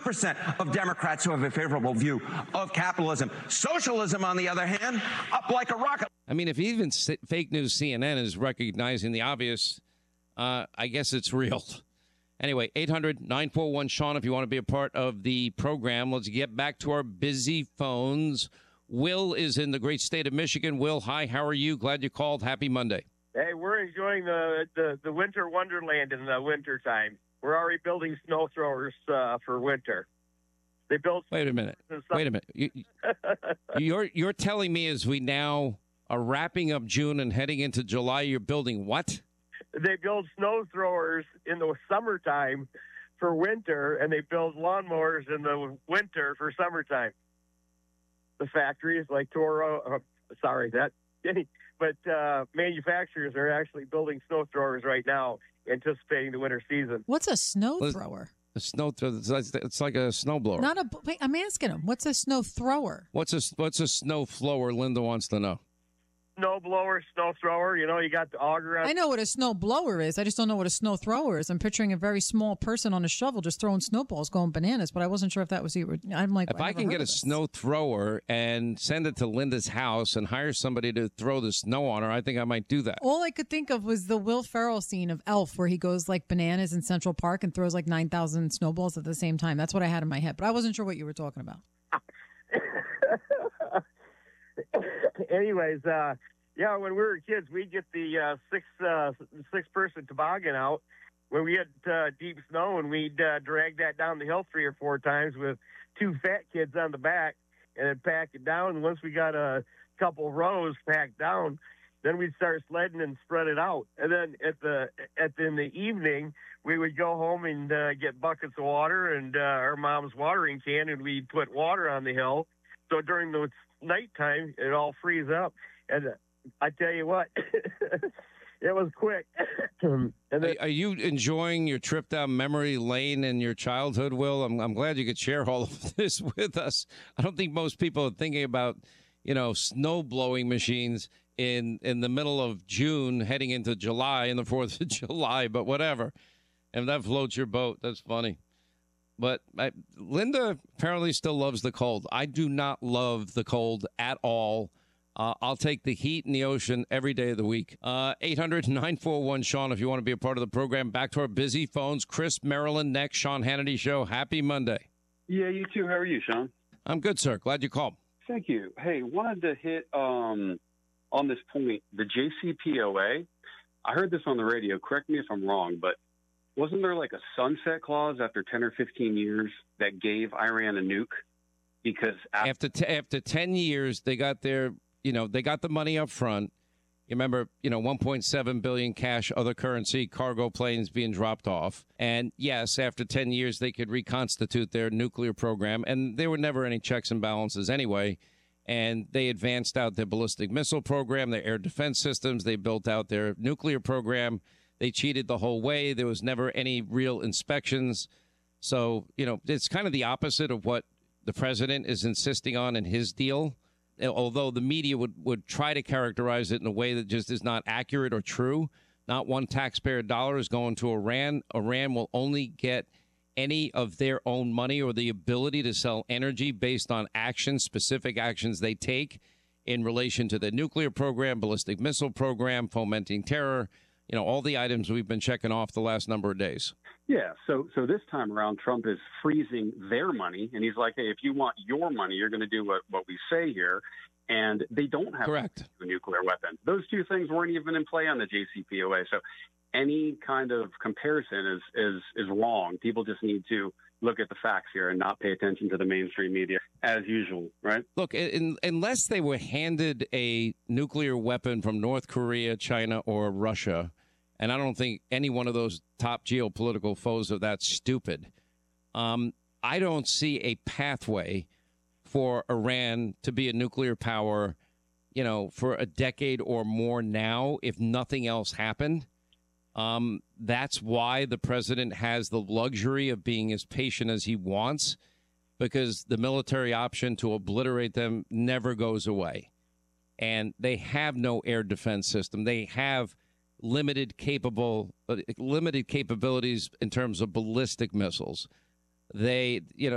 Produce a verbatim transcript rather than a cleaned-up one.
percent of Democrats who have a favorable view of capitalism. Socialism, on the other hand, up like a rocket. I mean, if even fake news C N N is recognizing the obvious, uh, I guess it's real. Anyway, eight hundred nine four one Sean, if you want to be a part of the program. Let's get back to our busy phones. Will is in the great state of Michigan. Will, hi, how are you? Glad you called. Happy Monday. Hey, we're enjoying the, the, the winter wonderland in the winter time. We're already building snow throwers uh, for winter. They built. Wait a minute. Wait a minute. You, you're you're telling me as we now are wrapping up June and heading into July, you're building what? They build snow throwers in the summertime for winter, and they build lawnmowers in the winter for summertime. The factories like Toro, uh, sorry, that, but uh, manufacturers are actually building snow throwers right now, anticipating the winter season. What's a snow thrower? A snow thrower. It's like a snowblower. Not a. Wait, I'm asking him. What's a snow thrower? What's a What's a snow flower? Linda wants to know. Snow blower, snow thrower. You know, you got the auger. On- I know what a snow blower is. I just don't know what a snow thrower is. I'm picturing a very small person on a shovel just throwing snowballs, going bananas. But I wasn't sure if that was you. I'm like, if I, I can get a this. snow thrower and send it to Linda's house and hire somebody to throw the snow on her, I think I might do that. All I could think of was the Will Ferrell scene of Elf, where he goes like bananas in Central Park and throws like nine thousand snowballs at the same time. That's what I had in my head, but I wasn't sure what you were talking about. Anyways, uh, yeah, when we were kids, we'd get the uh, six uh, six person toboggan out when we had uh, deep snow, and we'd uh, drag that down the hill three or four times with two fat kids on the back, and then pack it down. And once we got a couple rows packed down, then we'd start sledding and spread it out. And then at the at the, in the evening, we would go home and uh, get buckets of water and uh, our mom's watering can, and we'd put water on the hill. So during the nighttime, it all freeze up. And uh, I tell you what, it was quick. and then, are you enjoying your trip down memory lane in your childhood, Will? I'm, I'm glad you could share all of this with us. I don't think most people are thinking about, you know, snow blowing machines in, in the middle of June heading into July and the fourth of July, but whatever. And that floats your boat. That's funny. But I, Linda apparently still loves the cold. I do not love the cold at all. Uh, I'll take the heat in the ocean every day of the week. Uh, eight hundred nine four one Sean, if you want to be a part of the program. Back to our busy phones. Chris, Maryland, next. Sean Hannity Show. Happy Monday. Yeah, you too. How are you, Sean? I'm good, sir. Glad you called. Thank you. Hey, wanted to hit um, on this point, the J C P O A. I heard this on the radio. Correct me if I'm wrong, but wasn't there like a sunset clause after ten or fifteen years that gave Iran a nuke? Because after after, t- after ten years, they got their... You know, they got the money up front. You remember, you know, one point seven billion cash, other currency, cargo planes being dropped off. And yes, after ten years, they could reconstitute their nuclear program. And there were never any checks and balances anyway. And they advanced out their ballistic missile program, their air defense systems. They built out their nuclear program. They cheated the whole way. There was never any real inspections. So, you know, it's kind of the opposite of what the president is insisting on in his deal. Although the media would, would try to characterize it in a way that just is not accurate or true. Not one taxpayer dollar is going to Iran. Iran will only get any of their own money or the ability to sell energy based on actions, specific actions they take in relation to the nuclear program, ballistic missile program, fomenting terror, you know, all the items we've been checking off the last number of days. Yeah, so so this time around, Trump is freezing their money, and he's like, hey, if you want your money, you're going to do what, what we say here. And they don't have Correct. a nuclear weapon. Those two things weren't even in play on the J C P O A. So any kind of comparison is, is, is wrong. People just need to look at the facts here and not pay attention to the mainstream media as usual, right? Look, in, unless they were handed a nuclear weapon from North Korea, China, or Russia, and I don't think any one of those top geopolitical foes are that stupid, um, I don't see a pathway for Iran to be a nuclear power, you know, for a decade or more now, if nothing else happened. Um, that's why the president has the luxury of being as patient as he wants, because the military option to obliterate them never goes away. And they have no air defense system. They have limited capable, uh, limited capabilities in terms of ballistic missiles. They, you know,